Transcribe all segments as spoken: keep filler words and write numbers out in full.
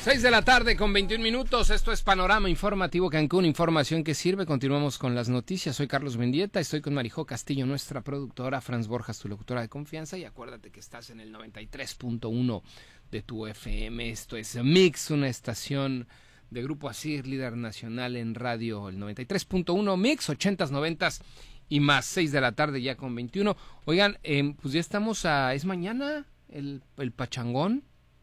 seis de la tarde con veintiún minutos, esto es Panorama Informativo Cancún, información que sirve. Continuamos con las noticias. Soy Carlos Mendieta, estoy con Marijó Castillo, nuestra productora, Franz Borjas, tu locutora de confianza, y acuérdate que estás en el noventa y tres punto uno de tu F M. Esto es Mix, una estación de Grupo Asir, líder nacional en radio, el noventa y tres punto uno Mix, ochentas, noventas y más. Seis de la tarde ya con veintiuno. Oigan, eh, pues ya estamos a... ¿Es mañana el, el pachangón?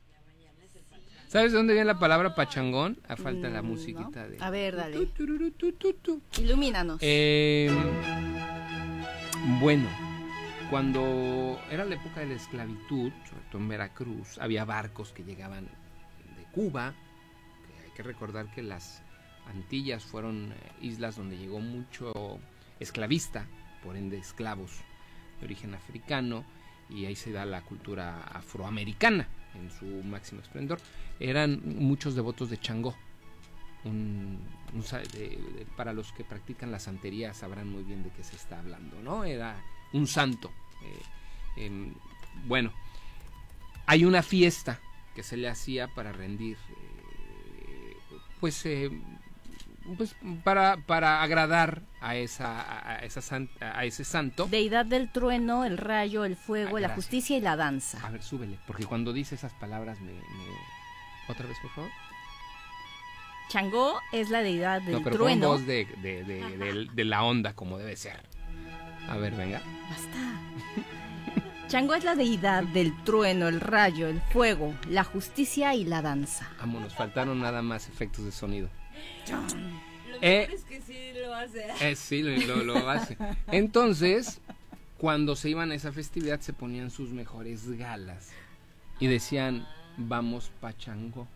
¿Sabes de dónde viene la palabra pachangón? A falta de la musiquita. ¿No? De... A ver, dale. Tu, tu, tu, tu, tu, tu. Ilumínanos. Eh, bueno, cuando era la época de la esclavitud, sobre todo en Veracruz, había barcos que llegaban de Cuba. Que hay que recordar que las Antillas fueron islas donde llegó mucho esclavista, por ende esclavos de origen africano, y ahí se da la cultura afroamericana en su máximo esplendor. Eran muchos devotos de Changó. Un, un, de, de, para los que practican la santería sabrán muy bien de qué se está hablando, ¿no? Era un santo. Eh, eh, bueno, hay una fiesta que se le hacía para rendir, eh, pues, eh, pues para, para agradar a esa a, esa san, a ese santo. Deidad del trueno, el rayo, el fuego, ah, la justicia y la danza. A ver, súbele, porque cuando dice esas palabras me, me... otra vez, por favor. Changó es la deidad del no, pero trueno. Con voz de, de, de, de, de, de la onda, como debe ser. A ver, venga. Basta. Changó es la deidad del trueno, el rayo, el fuego, la justicia y la danza. Vamos, nos faltaron nada más efectos de sonido. Lo eh, mejor es que sí lo hace. Eh, sí, lo, lo, lo hace. Entonces, cuando se iban a esa festividad, se ponían sus mejores galas y decían, vamos pa' Changó.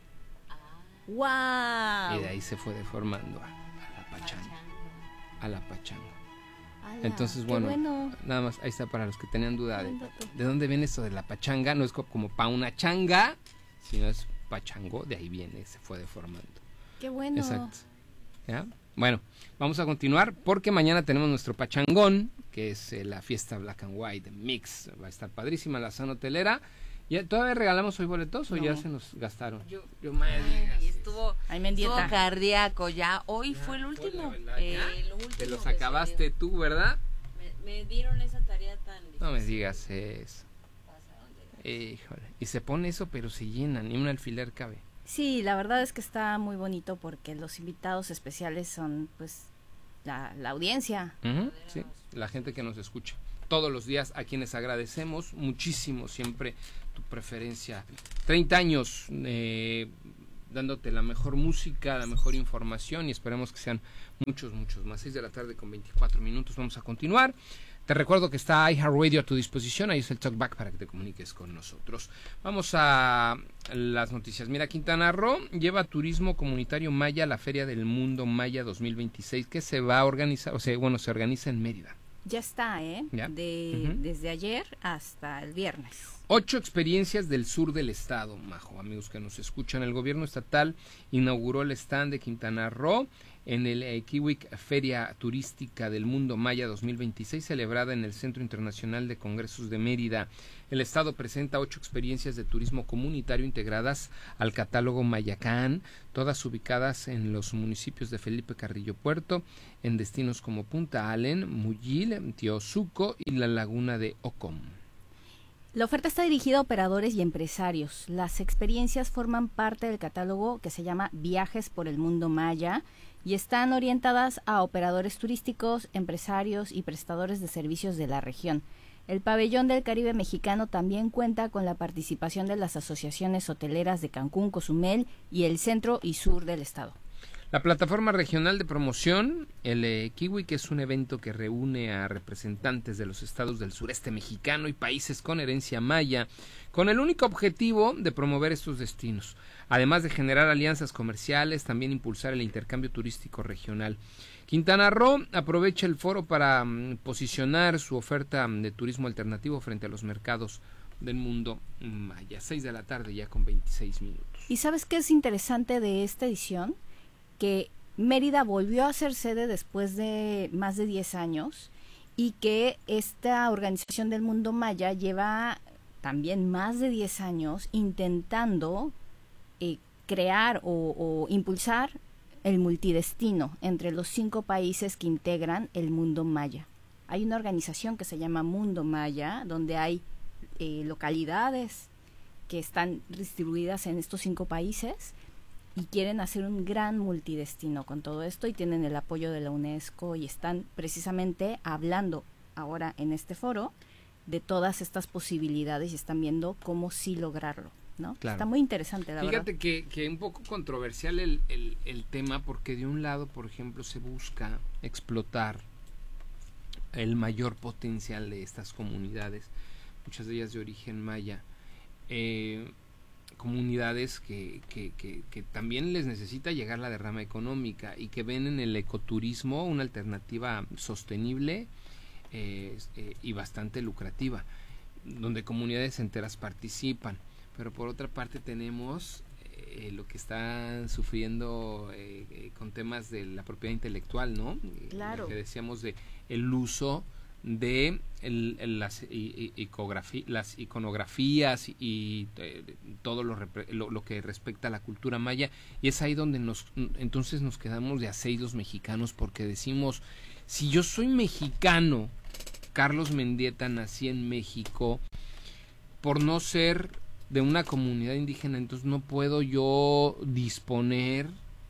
¡Wow! Y de ahí se fue deformando a, a la pachanga. A la pachanga. Ala, entonces, bueno, bueno, nada más, ahí está para los que tenían duda de, de dónde viene esto de la pachanga. No es como pa' una changa, sino es pachangó, de ahí viene, se fue deformando. ¡Qué bueno! Exacto. ¿Ya? Bueno, vamos a continuar porque mañana tenemos nuestro pachangón, que es eh, la fiesta Black and White Mix. Va a estar padrísima la zona hotelera. ¿Ya todavía regalamos hoy boletos o no. ya se nos gastaron? Yo, yo me digas. Estuvo, Ay, estuvo cardíaco ya. Hoy ya, fue el último. Verdad, eh, el último Te los acabaste tú, ¿verdad? Me, me dieron esa tarea tan difícil. No me digas eso. Híjole. Y se pone eso, pero se llena, ni un alfiler cabe. Sí, la verdad es que está muy bonito porque los invitados especiales son, pues, la, la audiencia. Uh-huh, sí, la gente que nos escucha todos los días, a quienes agradecemos muchísimo siempre tu preferencia. treinta años eh, dándote la mejor música, la mejor información, y esperemos que sean muchos, muchos más. seis de la tarde con veinticuatro minutos, vamos a continuar. Te recuerdo que está iHeartRadio a tu disposición, ahí es el talkback para que te comuniques con nosotros. Vamos a las noticias. Mira, Quintana Roo lleva turismo comunitario maya a la Feria del Mundo Maya dos mil veintiséis, que se va a organizar, o sea, bueno, se organiza en Mérida. Ya está, ¿eh? ¿Ya? De, uh-huh. Desde ayer hasta el viernes. Ocho experiencias del sur del estado, Majo, amigos que nos escuchan. El gobierno estatal inauguró el stand de Quintana Roo en el eh, Kiwik Feria Turística del Mundo Maya dos mil veintiséis, celebrada en el Centro Internacional de Congresos de Mérida. El estado presenta ocho experiencias de turismo comunitario integradas al catálogo Mayacán, todas ubicadas en los municipios de Felipe Carrillo Puerto, en destinos como Punta Allen, Muyil, Teosuco y la laguna de Ocom. La oferta está dirigida a operadores y empresarios. Las experiencias forman parte del catálogo que se llama Viajes por el Mundo Maya y están orientadas a operadores turísticos, empresarios y prestadores de servicios de la región. El pabellón del Caribe mexicano también cuenta con la participación de las asociaciones hoteleras de Cancún, Cozumel y el centro y sur del estado. La plataforma regional de promoción, el eh, Kiwi, que es un evento que reúne a representantes de los estados del sureste mexicano y países con herencia maya, con el único objetivo de promover estos destinos, además de generar alianzas comerciales, también impulsar el intercambio turístico regional. Quintana Roo aprovecha el foro para um, posicionar su oferta um, de turismo alternativo frente a los mercados del mundo maya. seis de la tarde ya con veintiséis minutos. ¿Y sabes qué es interesante de esta edición? Que Mérida volvió a ser sede después de más de diez años y que esta organización del Mundo Maya lleva también más de diez años intentando eh, crear o, o impulsar el multidestino entre los cinco países que integran el Mundo Maya. Hay una organización que se llama Mundo Maya, donde hay eh, localidades que están distribuidas en estos cinco países y quieren hacer un gran multidestino con todo esto y tienen el apoyo de la UNESCO y están precisamente hablando ahora en este foro de todas estas posibilidades y están viendo cómo sí lograrlo, ¿no? Claro. Está muy interesante, la Fíjate verdad. que, que un poco controversial el, el, el tema, porque de un lado, por ejemplo, se busca explotar el mayor potencial de estas comunidades, muchas de ellas de origen maya, eh, comunidades que, que, que, que también les necesita llegar la derrama económica y que ven en el ecoturismo una alternativa sostenible eh, eh, y bastante lucrativa, donde comunidades enteras participan. Pero por otra parte tenemos eh, lo que están sufriendo eh, eh, con temas de la propiedad intelectual, ¿no? Claro. Lo que decíamos de el uso de el, el, las, i, icografi, las iconografías y eh, todo lo, lo, lo que respecta a la cultura maya, y es ahí donde nos entonces nos quedamos de a seis los mexicanos, porque decimos, si yo soy mexicano, Carlos Mendieta, nací en México, por no ser de una comunidad indígena, entonces no puedo yo disponer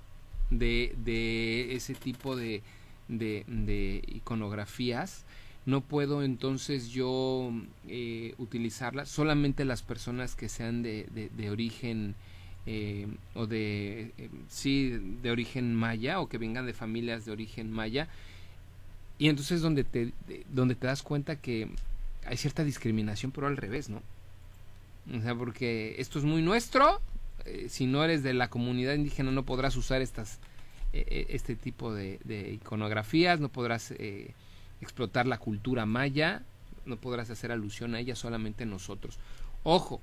de, de ese tipo de, de, de iconografías, no puedo entonces yo eh, utilizarlas, solamente las personas que sean de, de, de origen eh, o de eh, sí de origen maya, o que vengan de familias de origen maya, y entonces donde te de, donde te das cuenta que hay cierta discriminación, pero al revés, ¿no? O sea, porque esto es muy nuestro, eh, si no eres de la comunidad indígena no podrás usar estas eh, este tipo de, de iconografías, no podrás eh, explotar la cultura maya, no podrás hacer alusión a ella, solamente nosotros. Ojo,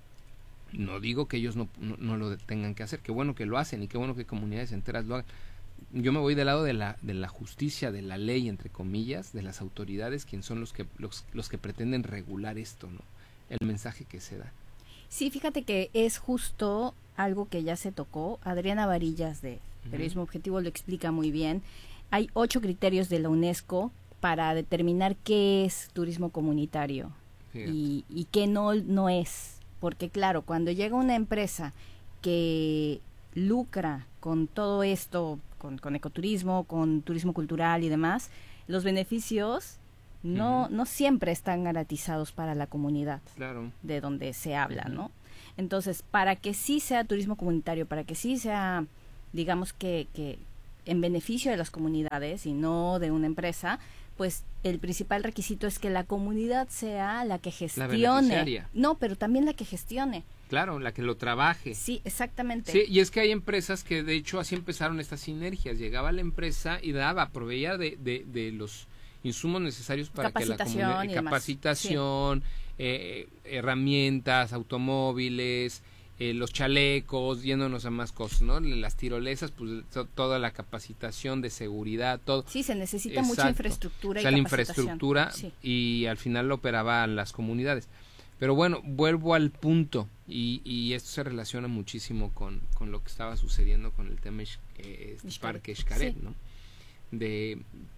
no digo que ellos no, no, no lo tengan que hacer, qué bueno que lo hacen y qué bueno que comunidades enteras lo hagan. Yo me voy del lado de la de la justicia, de la ley, entre comillas, de las autoridades, quienes son los que los, los que pretenden regular esto, ¿no? El mensaje que se da. Sí, fíjate que es justo algo que ya se tocó. Adriana Varillas de Periodismo uh-huh. Objetivo lo explica muy bien. Hay ocho criterios de la UNESCO para determinar qué es turismo comunitario y, y qué no, no es. Porque claro, cuando llega una empresa que lucra con todo esto, con, con ecoturismo, con turismo cultural y demás, los beneficios no, uh-huh. no siempre están garantizados para la comunidad claro. de donde se habla, uh-huh. ¿no? Entonces, para que sí sea turismo comunitario, para que sí sea, digamos que, que en beneficio de las comunidades y no de una empresa, pues el principal requisito es que la comunidad sea la que gestione. La no, pero también la que gestione. Claro, la que lo trabaje. Sí, exactamente. Sí, y es que hay empresas que de hecho así empezaron estas sinergias. Llegaba la empresa y daba, proveía de, de, de los insumos necesarios para que la comunidad, y capacitación, sí. eh, herramientas, automóviles, eh, los chalecos, yéndonos a más cosas, ¿no? Las tirolesas, pues to, toda la capacitación de seguridad, todo. Sí, se necesita Exacto. mucha infraestructura. O sea, y la infraestructura sí. y al final lo operaban las comunidades. Pero bueno, vuelvo al punto y, y esto se relaciona muchísimo con, con lo que estaba sucediendo con el tema eh, este Parque Xcaret, sí. ¿no? De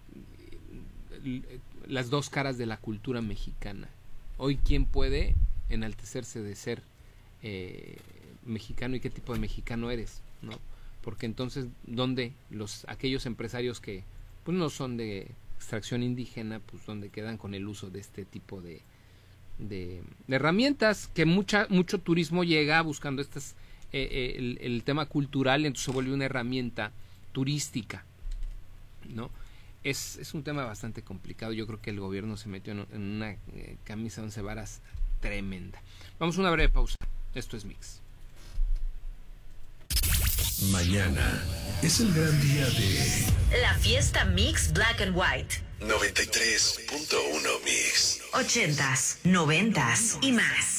las dos caras de la cultura mexicana. Hoy, ¿quién puede enaltecerse de ser eh, mexicano y qué tipo de mexicano eres, ¿no? Porque entonces, ¿dónde los aquellos empresarios que pues no son de extracción indígena, pues dónde quedan con el uso de este tipo de de, de herramientas? Que mucha mucho turismo llega buscando estas eh, eh, el, el tema cultural, y entonces se vuelve una herramienta turística, ¿no? Es, es un tema bastante complicado. Yo creo que el gobierno se metió en, en una eh, camisa de once varas tremenda. Vamos a una breve pausa. Esto es Mix. Mañana es el gran día de la fiesta Mix Black and White. noventa y tres punto uno Mix. Ochentas, noventas y más.